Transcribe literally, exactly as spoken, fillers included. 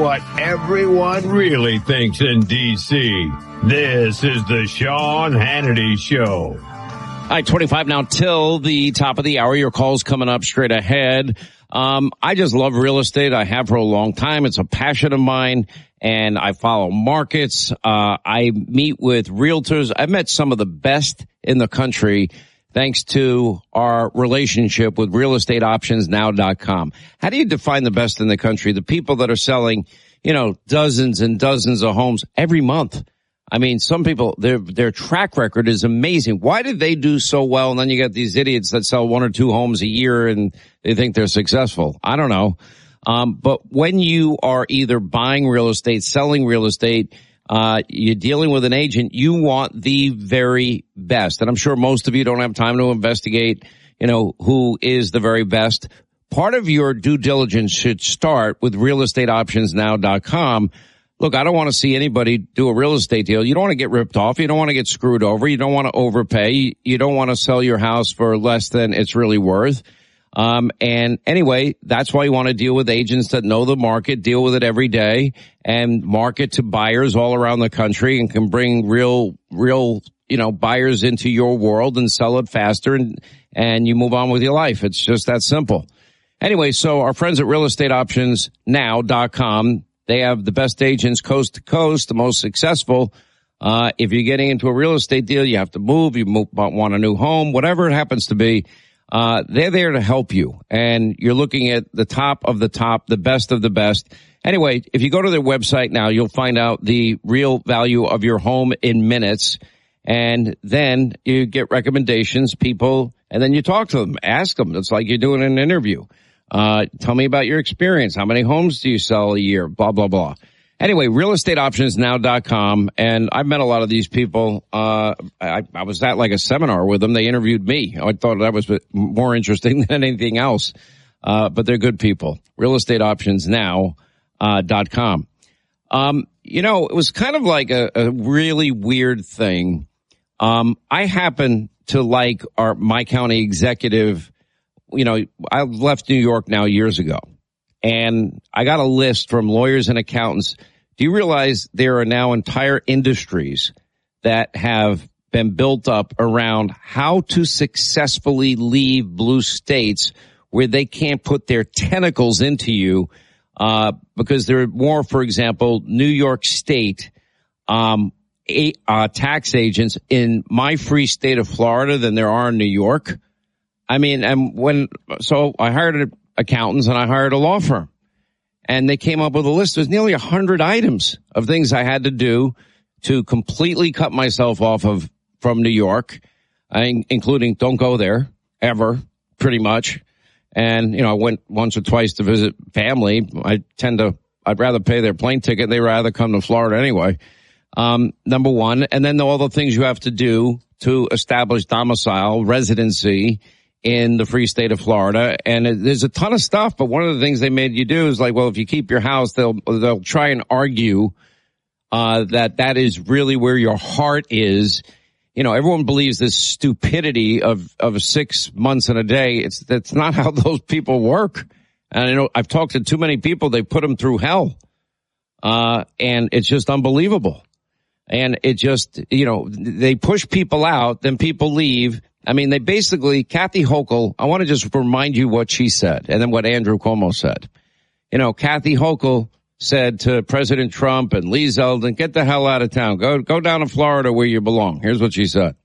what everyone really thinks in D C. This is the Sean Hannity Show. All right, twenty-five now till the top of the hour. Your call's coming up straight ahead. Um, I just love real estate. I have for a long time. It's a passion of mine, and I follow markets. Uh, I meet with realtors. I've met some of the best in the country thanks to our relationship with real estate options now dot com. How do you define the best in the country? The people that are selling, you know, dozens and dozens of homes every month. I mean, some people, their their track record is amazing. Why did they do so well? And then you got these idiots that sell one or two homes a year and they think they're successful. I don't know. Um, but when you are either buying real estate, selling real estate, uh, you're dealing with an agent, you want the very best. And I'm sure most of you don't have time to investigate, you know, who is the very best. Part of your due diligence should start with real estate options now dot com. Look, I don't want to see anybody do a real estate deal. You don't want to get ripped off. You don't want to get screwed over. You don't want to overpay. You don't want to sell your house for less than it's really worth. Um, and anyway, that's why you want to deal with agents that know the market, deal with it every day, and market to buyers all around the country and can bring real, real, you know, buyers into your world and sell it faster, and, and you move on with your life. It's just that simple. Anyway, so our friends at real estate options now dot com, they have the best agents coast to coast, the most successful. Uh, if you're getting into a real estate deal, you have to move, you move, want a new home, whatever it happens to be, uh, they're there to help you. And you're looking at the top of the top, the best of the best. Anyway, if you go to their website now, you'll find out the real value of your home in minutes. And then you get recommendations, people, and then you talk to them, ask them. It's like you're doing an interview. Uh, tell me about your experience. How many homes do you sell a year? Blah, blah, blah. Anyway, real estate options now dot com. And I've met a lot of these people. Uh, I, I was at like a seminar with them. They interviewed me. I thought that was more interesting than anything else. Uh, but they're good people. real estate options now dot com. Um, you know, it was kind of like a, a really weird thing. Um, I happen to like our, my county executive. You know, I left New York now years ago, and I got a list from lawyers and accountants. Do you realize there are now entire industries that have been built up around how to successfully leave blue states where they can't put their tentacles into you, uh, because there are more, for example, New York State, um, a, uh, tax agents in my free state of Florida than there are in New York. I mean, and when, so I hired accountants and I hired a law firm, and they came up with a list. There's nearly a hundred items of things I had to do to completely cut myself off of from New York, I, including don't go there ever, pretty much. And, you know, I went once or twice to visit family. I tend to, I'd rather pay their plane ticket. They'd rather come to Florida anyway. Um, number one. And then all the things you have to do to establish domicile, residency in the free state of Florida. And it, there's a ton of stuff, but one of the things they made you do is like, well, if you keep your house, they'll, they'll try and argue, uh, that that is really where your heart is. You know, everyone believes this stupidity of, of six months in a day. It's, that's not how those people work. And I know I've talked to too many people. They put them through hell. Uh, and it's just unbelievable. And it just, you know, they push people out, then people leave. I mean, they basically, Kathy Hochul, I want to just remind you what she said and then what Andrew Cuomo said. You know, Kathy Hochul said to President Trump and Lee Zeldin, get the hell out of town. Go, go down to Florida where you belong. Here's what she said.